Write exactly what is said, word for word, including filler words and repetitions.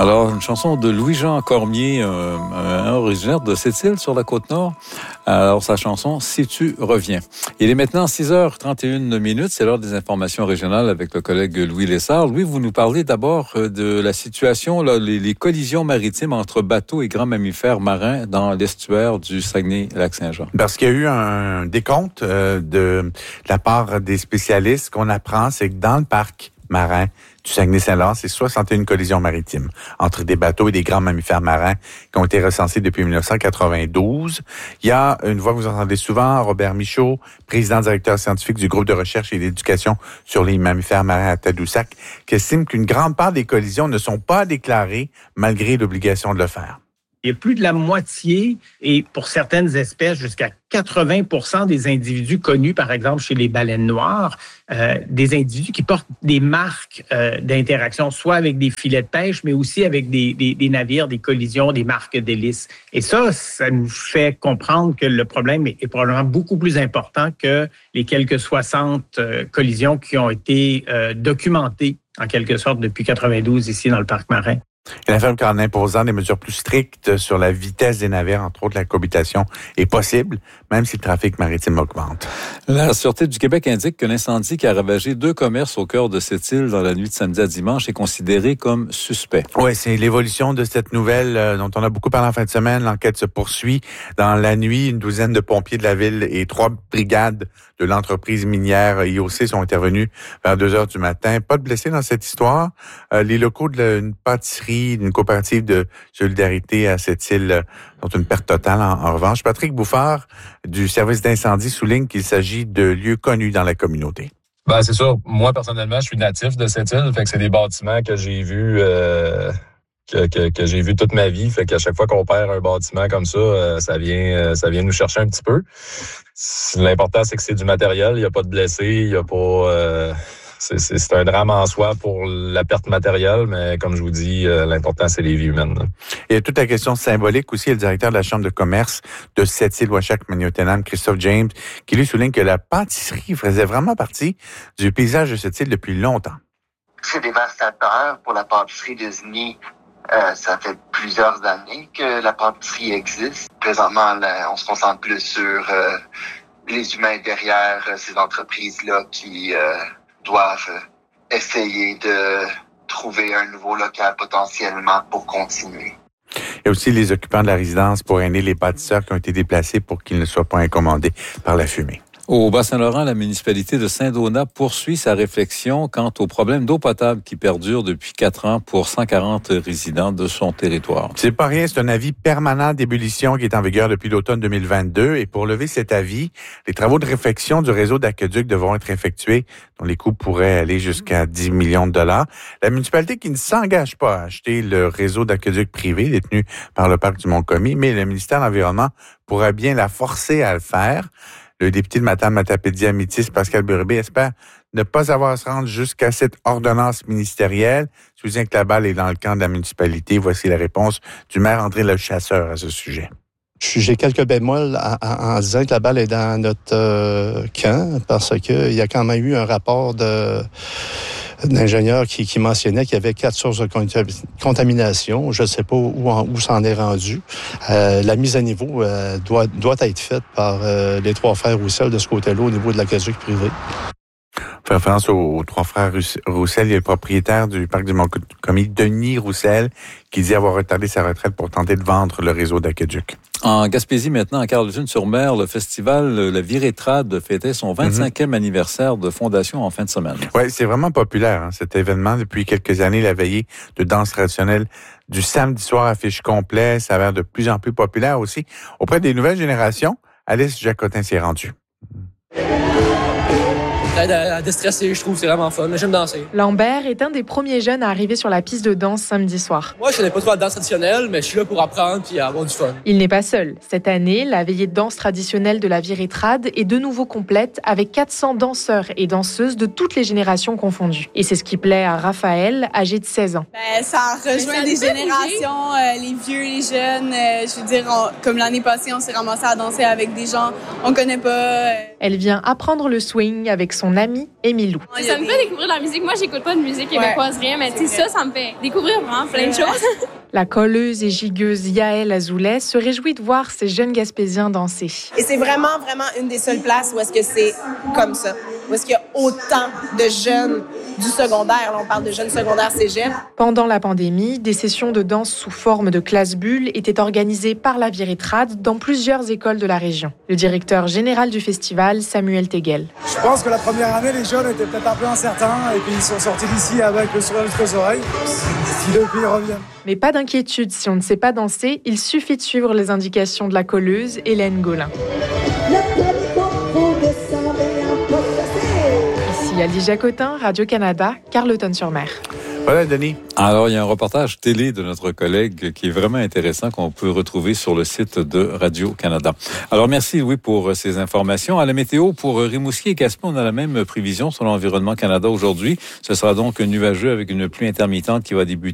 Alors, une chanson de Louis-Jean Cormier, euh, un originaire de Sept-Îles sur la Côte-Nord. Alors, sa chanson « Si tu reviens ». Il est maintenant six heures trente et une minutes. C'est l'heure des informations régionales avec le collègue Louis Lessard. Louis, vous nous parlez d'abord de la situation, là, les, les collisions maritimes entre bateaux et grands mammifères marins dans l'estuaire du Saguenay-Lac-Saint-Jean. Parce qu'il y a eu un décompte euh, de la part des spécialistes. Ce qu'on apprend, c'est que dans le parc marin du Saguenay-Saint-Laurent, c'est soixante et une collisions maritimes entre des bateaux et des grands mammifères marins qui ont été recensés depuis dix-neuf cent quatre-vingt-douze. Il y a une voix que vous entendez souvent, Robert Michaud, président directeur scientifique du groupe de recherche et d'éducation sur les mammifères marins à Tadoussac, qui estime qu'une grande part des collisions ne sont pas déclarées malgré l'obligation de le faire. Il y a plus de la moitié, et pour certaines espèces, jusqu'à quatre-vingts pour cent des individus connus, par exemple chez les baleines noires, euh, des individus qui portent des marques euh, d'interaction, soit avec des filets de pêche, mais aussi avec des, des, des navires, des collisions, des marques d'hélice. Et ça, ça nous fait comprendre que le problème est, est probablement beaucoup plus important que les quelques soixante euh, collisions qui ont été euh, documentées, en quelque sorte, depuis quatre-vingt-douze ici dans le parc marin. Il affirme qu'en imposant des mesures plus strictes sur la vitesse des navires, entre autres la cohabitation, est possible, même si le trafic maritime augmente. La Sûreté du Québec indique que l'incendie qui a ravagé deux commerces au cœur de cette île dans la nuit de samedi à dimanche est considéré comme suspect. Oui, c'est l'évolution de cette nouvelle euh, dont on a beaucoup parlé en fin de semaine. L'enquête se poursuit. Dans la nuit, une douzaine de pompiers de la ville et trois brigades de l'entreprise minière I O C sont intervenus vers deux heures du matin. Pas de blessés dans cette histoire. Euh, les locaux d'une pâtisserie, d'une coopérative de solidarité à cette île sont une perte totale. En, en revanche, Patrick Bouffard du service d'incendie souligne qu'il s'agit de lieux connus dans la communauté. Ben c'est sûr. Moi, personnellement, je suis natif de cette île. Fait que c'est des bâtiments que j'ai vus... Euh... Que, que, que j'ai vu toute ma vie. Fait qu'à chaque fois qu'on perd un bâtiment comme ça, euh, ça vient euh, ça vient nous chercher un petit peu. L'important, c'est que c'est du matériel. Il n'y a pas de blessés. Il y a pas... Euh, c'est, c'est, c'est un drame en soi pour la perte matérielle, mais comme je vous dis, euh, l'important, c'est les vies humaines. Là. Il y a toute la question symbolique aussi. Le directeur de la Chambre de commerce de Sept-Îles-Ouachak-Magnotenam, Christophe James, qui lui souligne que la pâtisserie faisait vraiment partie du paysage de cette île depuis longtemps. C'est dévastateur pour la pâtisserie Disney. Euh, ça fait plusieurs années que la pâtisserie existe. Présentement, là, on se concentre plus sur euh, les humains derrière euh, ces entreprises-là qui euh, doivent euh, essayer de trouver un nouveau local potentiellement pour continuer. Il y a aussi les occupants de la résidence pour aînés, les bâtisseurs qui ont été déplacés pour qu'ils ne soient pas incommodés par la fumée. Au Bas-Saint-Laurent, la municipalité de Saint-Donat poursuit sa réflexion quant au problème d'eau potable qui perdure depuis quatre ans pour cent quarante résidents de son territoire. C'est pas rien, c'est un avis permanent d'ébullition qui est en vigueur depuis l'automne deux mille vingt-deux. Et pour lever cet avis, les travaux de réfection du réseau d'aqueduc devront être effectués, dont les coûts pourraient aller jusqu'à dix millions de dollars. La municipalité qui ne s'engage pas à acheter le réseau d'aqueduc privé détenu par le parc du Mont-Commis, mais le ministère de l'Environnement pourrait bien la forcer à le faire. Le député de Matane-Matapédia-Métis, Pascal Bérubé, espère ne pas avoir à se rendre jusqu'à cette ordonnance ministérielle. Je vous dis que la balle est dans le camp de la municipalité. Voici la réponse du maire André Lechasseur à ce sujet. J'ai quelques bémols en, en, en disant que la balle est dans notre euh, camp parce qu'il y a quand même eu un rapport de... d'ingénieurs qui, qui mentionnait qu'il y avait quatre sources de contamination. Je ne sais pas où, où ça en est rendu. Euh, la mise à niveau euh, doit, doit être faite par euh, les trois frères Roussel de ce côté-là au niveau de l'aqueduc privé. Fait référence aux, aux trois frères Roussel, il y a le propriétaire du parc du Mont-Commis, Denis Roussel, qui dit avoir retardé sa retraite pour tenter de vendre le réseau d'aqueduc. En Gaspésie, maintenant, à Carleton-sur-Mer, le festival La Virétrade fêtait son vingt-cinquième mm-hmm. anniversaire de fondation en fin de semaine. Oui, c'est vraiment populaire, hein, cet événement. Depuis quelques années, la veillée de danse traditionnelle du samedi soir affiche complet s'avère de plus en plus populaire aussi. Auprès des nouvelles générations, Alice Jacotin s'est rendue. Ça aide à déstresser, je trouve, c'est vraiment fun. J'aime danser. Lambert est un des premiers jeunes à arriver sur la piste de danse samedi soir. Moi, je connais pas trop la danse traditionnelle, mais je suis là pour apprendre et avoir du fun. Il n'est pas seul. Cette année, la veillée de danse traditionnelle de la Virétrade est de nouveau complète avec quatre cents danseurs et danseuses de toutes les générations confondues. Et c'est ce qui plaît à Raphaël, âgé de seize ans. Ben, ça rejoint des générations, euh, les vieux, les jeunes. Euh, je veux dire, on, comme l'année passée, on s'est ramassé à danser avec des gens qu'on connaît pas. Euh. Elle vient apprendre le swing avec son son amie Émile Lou. Ça me fait découvrir de la musique. Moi, j'écoute pas de musique québécoise, ouais. rien, mais tu sais, ça, ça me fait découvrir vraiment plein de choses. La colleuse et gigueuse Yael Azoulay se réjouit de voir ces jeunes Gaspésiens danser. Et c'est vraiment, vraiment une des seules places où est-ce que c'est comme ça, où est-ce qu'il y a autant de jeunes du secondaire. Là, on parle de jeunes secondaires cégep. Pendant la pandémie, des sessions de danse sous forme de classe bulle étaient organisées par la Viretrad dans plusieurs écoles de la région. Le directeur général du festival, Samuel Teguel. Je pense que la première année, les jeunes étaient peut-être un peu incertains et puis ils sont sortis d'ici avec le sourire jusqu'aux oreilles. Qui depuis reviennent. Mais pas d'inquiétude, si on ne sait pas danser, il suffit de suivre les indications de la colleuse Hélène Gaulin. Ici Ali Jacotin, Radio-Canada, Carleton-sur-Mer. Voilà, Denis. Alors, il y a un reportage télé de notre collègue qui est vraiment intéressant qu'on peut retrouver sur le site de Radio-Canada. Alors, merci Louis pour ces informations. À la météo, pour Rimouski et Gaspé, on a la même prévision sur l'Environnement Canada aujourd'hui. Ce sera donc nuageux avec une pluie intermittente qui va débuter